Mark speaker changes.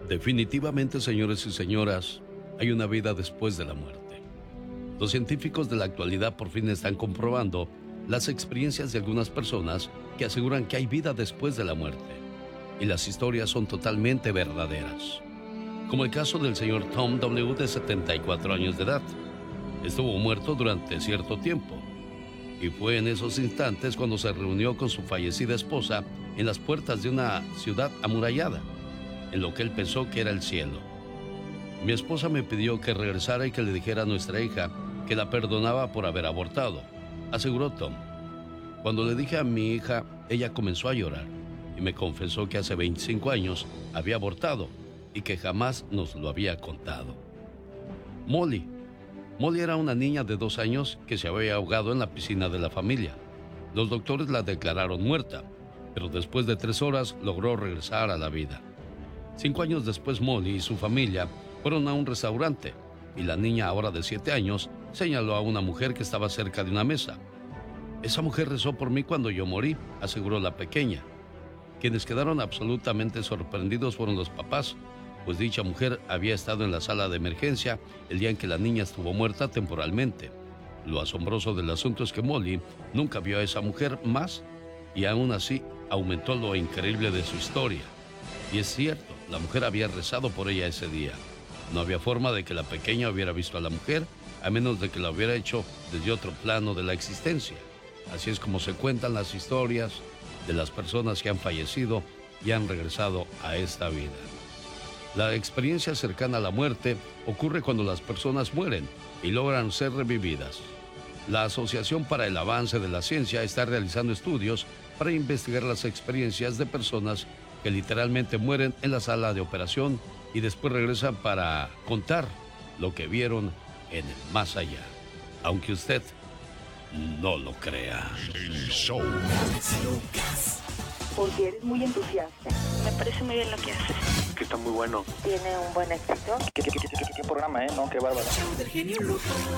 Speaker 1: Definitivamente, señores y señoras, hay una vida después de la muerte. Los científicos de la actualidad por fin están comprobando las experiencias de algunas personas que aseguran que hay vida después de la muerte. Y las historias son totalmente verdaderas. Como el caso del señor Tom W. de 74 años de edad. Estuvo muerto durante cierto tiempo. Y fue en esos instantes cuando se reunió con su fallecida esposa en las puertas de una ciudad amurallada, en lo que él pensó que era el cielo. Mi esposa me pidió que regresara y que le dijera a nuestra hija que la perdonaba por haber abortado, aseguró Tom. Cuando le dije a mi hija, ella comenzó a llorar y me confesó que hace 25 años había abortado y que jamás nos lo había contado. Molly era una niña de 2 años que se había ahogado en la piscina de la familia. Los doctores la declararon muerta, pero después de 3 horas logró regresar a la vida. 5 años después, Molly y su familia fueron a un restaurante y la niña, ahora de 7 años, señaló a una mujer que estaba cerca de una mesa. Esa mujer rezó por mí cuando yo morí, aseguró la pequeña. Quienes quedaron absolutamente sorprendidos fueron los papás, pues dicha mujer había estado en la sala de emergencia el día en que la niña estuvo muerta temporalmente. Lo asombroso del asunto es que Molly nunca vio a esa mujer más y aún así aumentó lo increíble de su historia. Y es cierto, la mujer había rezado por ella ese día. No había forma de que la pequeña hubiera visto a la mujer, a menos de que la hubiera hecho desde otro plano de la existencia. Así es como se cuentan las historias de las personas que han fallecido y han regresado a esta vida. La experiencia cercana a la muerte ocurre cuando las personas mueren y logran ser revividas. La Asociación para el Avance de la Ciencia está realizando estudios para investigar las experiencias de personas que literalmente mueren en la sala de operación y después regresan para contar lo que vieron en el más allá. Aunque usted no lo crea.
Speaker 2: El show.
Speaker 3: Porque eres muy entusiasta.
Speaker 4: Me parece muy bien lo que haces.
Speaker 5: Que está muy bueno.
Speaker 3: Tiene un buen éxito.
Speaker 5: ¿Qué programa, no? Qué bárbaro.